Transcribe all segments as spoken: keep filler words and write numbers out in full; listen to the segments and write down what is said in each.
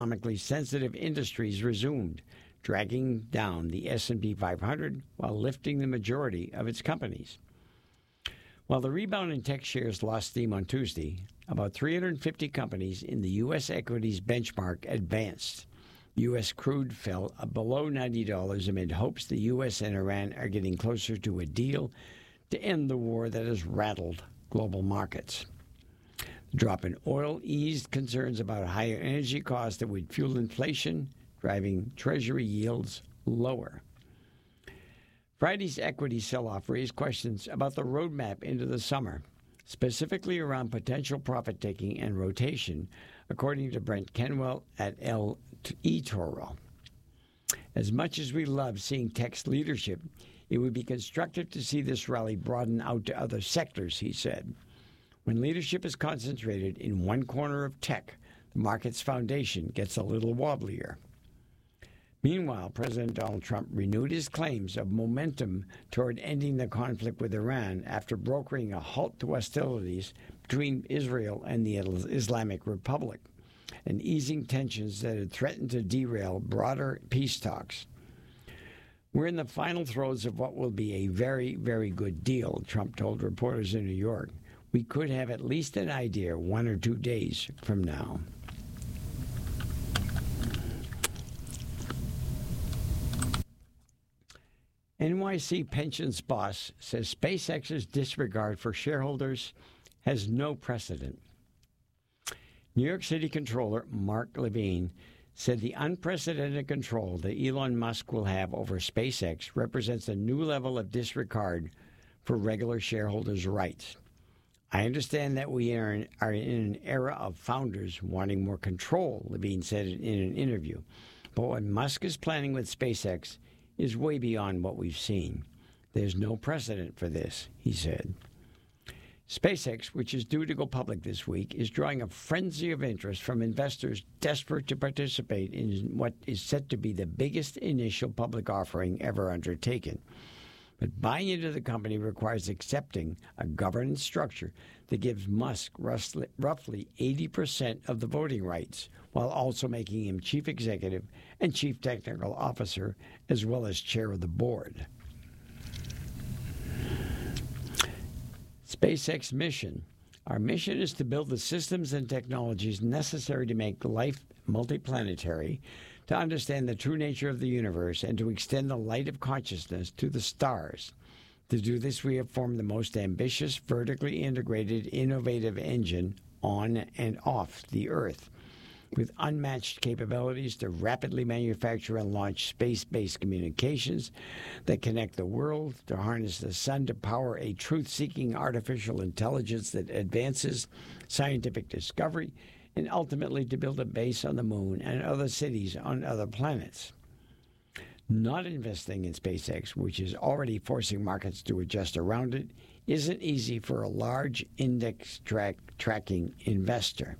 economically sensitive industries resumed, dragging down the S and P five hundred while lifting the majority of its companies. While the rebound in tech shares lost steam on Tuesday, about three hundred fifty companies in the U S equities benchmark advanced. U S crude fell below ninety dollars amid hopes the U S and Iran are getting closer to a deal to end the war that has rattled global markets. The drop in oil eased concerns about higher energy costs that would fuel inflation, driving Treasury yields lower. Friday's equity sell-off raised questions about the roadmap into the summer, specifically around potential profit-taking and rotation, according to Brent Kenwell at El eToro. As much as we love seeing tech's leadership, it would be constructive to see this rally broaden out to other sectors, he said. When leadership is concentrated in one corner of tech, the market's foundation gets a little wobblier. Meanwhile, President Donald Trump renewed his claims of momentum toward ending the conflict with Iran after brokering a halt to hostilities between Israel and the Islamic Republic and easing tensions that had threatened to derail broader peace talks. We're in the final throes of what will be a very, very good deal, Trump told reporters in New York. We could have at least an idea one or two days from now. N Y C pensions boss says SpaceX's disregard for shareholders has no precedent. New York City Controller Mark Levine said the unprecedented control that Elon Musk will have over SpaceX represents a new level of disregard for regular shareholders' rights. I understand that we are in, are in an era of founders wanting more control, Levine said in an interview. But what Musk is planning with SpaceX is way beyond what we've seen. There's no precedent for this, he said. SpaceX, which is due to go public this week, is drawing a frenzy of interest from investors desperate to participate in what is set to be the biggest initial public offering ever undertaken. But buying into the company requires accepting a governance structure that gives Musk roughly eighty percent of the voting rights, while also making him chief executive and chief technical officer, as well as chair of the board. SpaceX mission. Our mission is to build the systems and technologies necessary to make life multiplanetary, to understand the true nature of the universe, and to extend the light of consciousness to the stars. To do this, we have formed the most ambitious, vertically integrated, innovative engine on and off the Earth, with unmatched capabilities to rapidly manufacture and launch space-based communications that connect the world, to harness the sun to power a truth-seeking artificial intelligence that advances scientific discovery, and ultimately to build a base on the moon and other cities on other planets. Not investing in SpaceX, which is already forcing markets to adjust around it, isn't easy for a large index track tracking investor.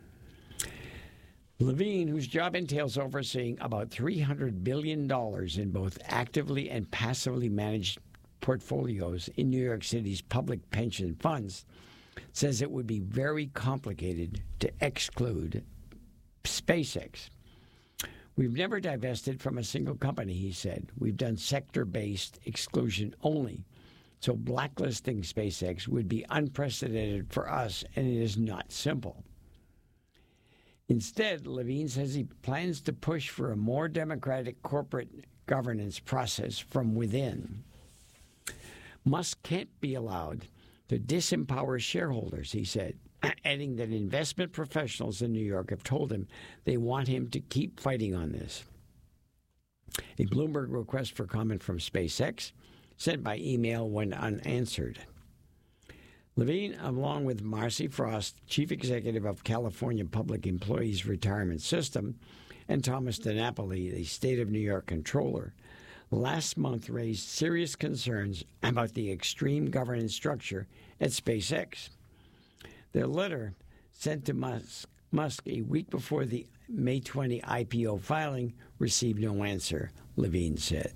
Levine, whose job entails overseeing about three hundred billion dollars in both actively and passively managed portfolios in New York City's public pension funds, says it would be very complicated to exclude SpaceX. We've never divested from a single company, he said. We've done sector-based exclusion only. So blacklisting SpaceX would be unprecedented for us, and it is not simple. Instead, Levine says he plans to push for a more democratic corporate governance process from within. Musk can't be allowed to disempower shareholders, he said, adding that investment professionals in New York have told him they want him to keep fighting on this. A Bloomberg request for comment from SpaceX, sent by email, went unanswered. Levine, along with Marcy Frost, chief executive of California Public Employees Retirement System, and Thomas DiNapoli, the state of New York controller, last month raised serious concerns about the extreme governance structure at SpaceX. Their letter, sent to Musk, Musk a week before the May twentieth I P O filing, received no answer, Levine said.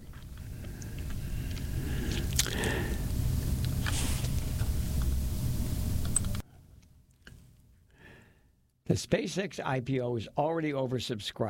The SpaceX I P O is already oversubscribed.